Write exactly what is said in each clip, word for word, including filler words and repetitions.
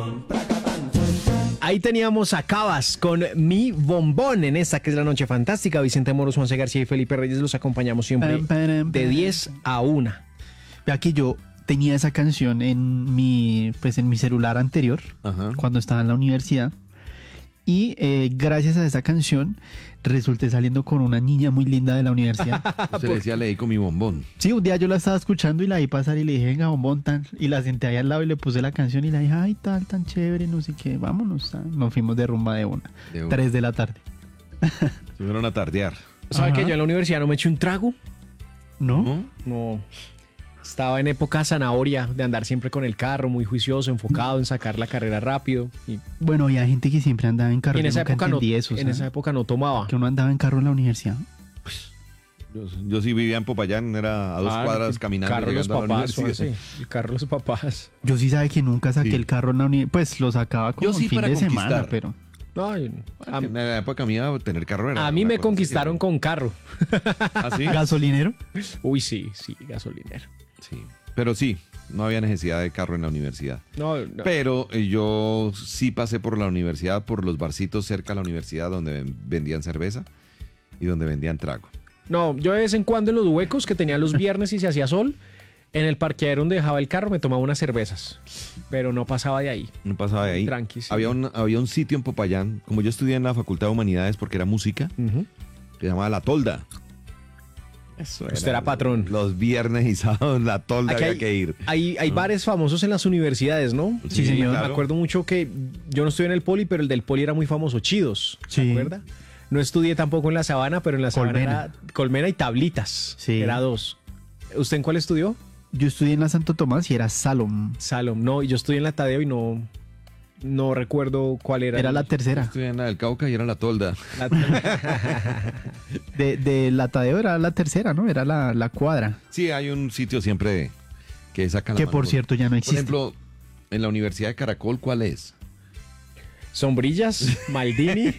Ahí teníamos a Cabas con Mi Bombón en esta que es la Noche Fantástica. Vicente Moros, Juanse García y Felipe Reyes los acompañamos siempre de diez a una. Vea que yo tenía esa canción en mi, pues en mi celular anterior, Ajá. cuando estaba en la universidad. Y eh, gracias a esa canción resulté saliendo con una niña muy linda de la universidad. Se le decía, le di con mi bombón. Sí, un día yo la estaba escuchando y la vi pasar y le dije, venga, bombón, tan. Y la senté ahí al lado y le puse la canción y la dije, ay, tal, tan chévere, no sé qué, vámonos. Tal. Nos fuimos de rumba de una. De una. Tres de la tarde. Se fueron a tardear. ¿Sabe que yo en la universidad no me eché un trago? ¿No? No. No. Estaba en época zanahoria, de andar siempre con el carro, muy juicioso, enfocado en sacar la carrera rápido. Y... Bueno, había gente que siempre andaba en carro. Y en esa, época no, eso, en esa época no tomaba. Que uno andaba en carro en la universidad. Pues, yo, yo sí vivía en Popayán, era a dos ah, cuadras caminando. Carro los papás, o así. El carro los papás. Yo sí sabe que nunca saqué sí. el carro en la universidad. Pues lo sacaba como yo sí el fin para de conquistar. semana, pero... No, yo, a, en la época mía tener carro era a mí me conquistaron con carro. ¿Ah, sí? ¿Gasolinero? Uy, sí, sí, gasolinero. Sí, pero sí, no había necesidad de carro en la universidad. No, no. Pero eh, yo sí pasé por la universidad, por los barcitos cerca de la universidad donde vendían cerveza y donde vendían trago. No, yo de vez en cuando en los huecos que tenía los viernes y se hacía sol, en el parqueadero donde dejaba el carro me tomaba unas cervezas, pero no pasaba de ahí. No pasaba de ahí. Tranqui, sí. Había un, había un sitio en Popayán, como yo estudié en la Facultad de Humanidades porque era música, uh-huh. que se llamaba La Tolda. Eso era. Usted era patrón. Los viernes y sábados La Tolda había hay, que ir. Hay, hay ¿no? bares famosos en las universidades, ¿no? Sí, sí señor. Claro. Me acuerdo mucho que yo no estudié en el Poli, pero el del Poli era muy famoso, Chidos. ¿Se sí. acuerda? No estudié tampoco en la Sabana, pero en la Sabana Colmena. era Colmena y Tablitas. Sí. Era dos. ¿Usted en cuál estudió? Yo estudié en la Santo Tomás y era Salom. Salom, no, yo estudié en la Tadeo y no, no recuerdo cuál era. Era el... la tercera. Yo estudié en la del Cauca y era La Tolda. La de, de la Tadeo era la tercera, ¿no? Era la, la cuadra. Sí, hay un sitio siempre que sacan la Que mano por cierto ya no existe. Por ejemplo, en la Universidad de Caracol, ¿cuál es? Sombrillas, Maldini.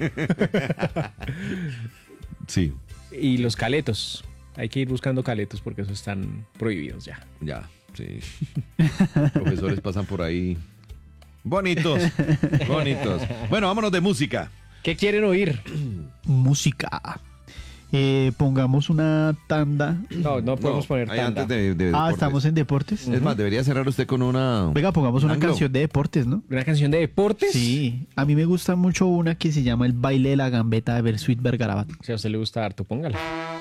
Sí. Y los caletos. Hay que ir buscando caletos porque esos están prohibidos ya. Ya, sí. Profesores pasan por ahí. Bonitos, bonitos. Bueno, vámonos de música. ¿Qué quieren oír? Música. Eh, pongamos una tanda. No, no podemos no, poner tanda. Antes de, de ah, estamos en deportes. Es más, debería cerrar usted con una... Venga, pongamos una anglo. canción de deportes, ¿no? ¿Una canción de deportes? Sí. A mí me gusta mucho una que se llama El baile de la gambeta de Bersuit Vergarabat. Si a usted le gusta harto, póngala.